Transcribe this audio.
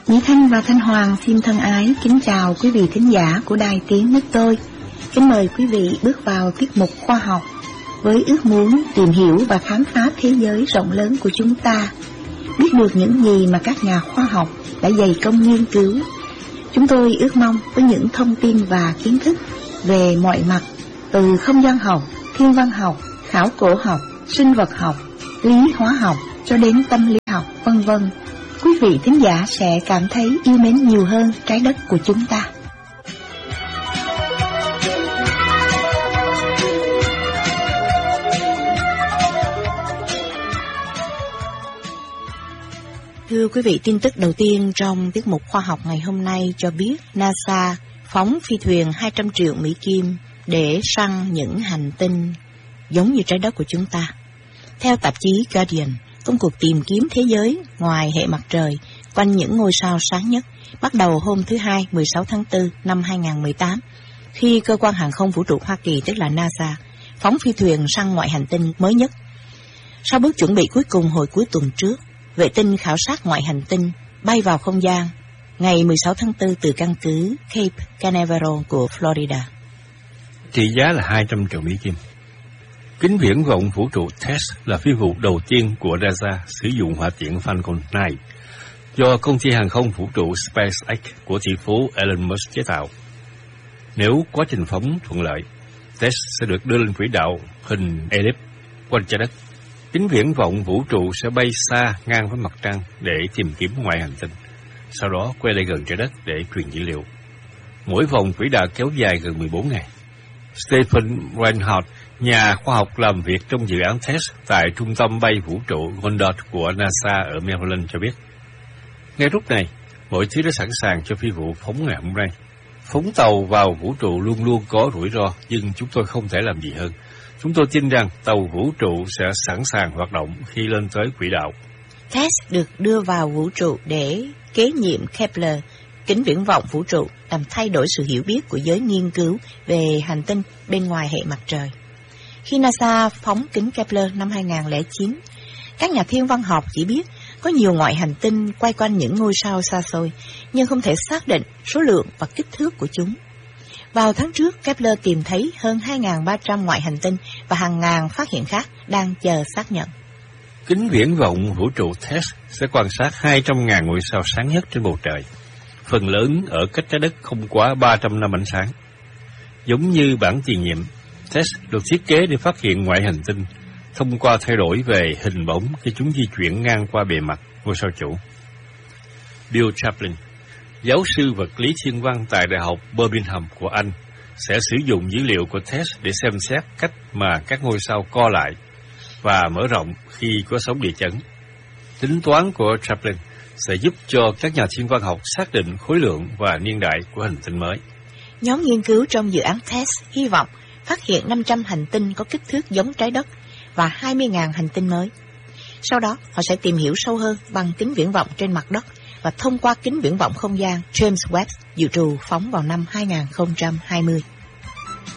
Nhĩ Thanh và Thanh Hoàng xin thân ái kính chào quý vị thính giả của Đài Tiếng Nước Tôi. Kính mời quý vị bước vào tiết mục khoa học với ước muốn tìm hiểu và khám phá thế giới rộng lớn của chúng ta, biết được những gì mà các nhà khoa học đã dày công nghiên cứu. Chúng tôi ước mong với những thông tin và kiến thức về mọi mặt, từ không gian học, thiên văn học, khảo cổ học, sinh vật học, lý hóa học cho đến tâm lý học, vân vân, quý vị thính giả sẽ cảm thấy yêu mến nhiều hơn trái đất của chúng ta. Thưa quý vị, tin tức đầu tiên trong tiết mục khoa học ngày hôm nay cho biết NASA phóng phi thuyền 200 triệu Mỹ Kim để săn những hành tinh giống như trái đất của chúng ta. Theo tạp chí Guardian, công cuộc tìm kiếm thế giới ngoài hệ mặt trời quanh những ngôi sao sáng nhất bắt đầu hôm thứ Hai 16 tháng 4 năm 2018, khi cơ quan hàng không vũ trụ Hoa Kỳ, tức là NASA, phóng phi thuyền săn ngoại hành tinh mới nhất. Sau bước chuẩn bị cuối cùng hồi cuối tuần trước, vệ tinh khảo sát ngoại hành tinh bay vào không gian ngày 16 tháng 4 từ căn cứ Cape Canaveral của Florida. Trị giá là 200 triệu Mỹ Kim. Kính viễn vọng vũ trụ TESS là phi vụ đầu tiên của NASA sử dụng hỏa tiễn Falcon 9 do công ty hàng không vũ trụ SpaceX của tỷ phú Elon Musk chế tạo. Nếu quá trình phóng thuận lợi, TESS sẽ được đưa lên quỹ đạo hình elip quanh trái đất. Kính viễn vọng vũ trụ sẽ bay xa ngang với mặt trăng để tìm kiếm ngoại hành tinh, sau đó quay lại gần trái đất để truyền dữ liệu. Mỗi vòng quỹ đạo kéo dài gần 14 ngày. Stephen Reinhardt, nhà khoa học làm việc trong dự án TESS tại trung tâm bay vũ trụ Goddard của NASA ở Maryland cho biết, ngay lúc này, mọi thứ đã sẵn sàng cho phi vụ phóng ngày hôm nay. Phóng tàu vào vũ trụ luôn luôn có rủi ro, nhưng chúng tôi không thể làm gì hơn. Chúng tôi tin rằng tàu vũ trụ sẽ sẵn sàng hoạt động khi lên tới quỹ đạo. TESS được đưa vào vũ trụ để kế nhiệm Kepler, kính viễn vọng vũ trụ, làm thay đổi sự hiểu biết của giới nghiên cứu về hành tinh bên ngoài hệ mặt trời. Khi NASA phóng kính Kepler năm 2009, các nhà thiên văn học chỉ biết có nhiều ngoại hành tinh quay quanh những ngôi sao xa xôi, nhưng không thể xác định số lượng và kích thước của chúng. Vào tháng trước, Kepler tìm thấy hơn 2.300 ngoại hành tinh và hàng ngàn phát hiện khác đang chờ xác nhận. Kính viễn vọng vũ trụ TESS sẽ quan sát 200.000 ngôi sao sáng nhất trên bầu trời, phần lớn ở cách trái đất không quá 300 năm ánh sáng. Giống như bản tiền nhiệm, TESS được thiết kế để phát hiện ngoại hành tinh thông qua thay đổi về hình bóng khi chúng di chuyển ngang qua bề mặt ngôi sao chủ. Bill Chaplin, giáo sư vật lý thiên văn tại Đại học Birmingham của Anh, sẽ sử dụng dữ liệu của TESS để xem xét cách mà các ngôi sao co lại và mở rộng khi có sóng địa chấn. Tính toán của Chaplin sẽ giúp cho các nhà thiên văn học xác định khối lượng và niên đại của hành tinh mới. Nhóm nghiên cứu trong dự án TESS hy vọng phát hiện 500 hành tinh có kích thước giống trái đất và 20.000 hành tinh mới. Sau đó, họ sẽ tìm hiểu sâu hơn bằng kính viễn vọng trên mặt đất và thông qua kính viễn vọng không gian James Webb dự trù phóng vào năm 2020.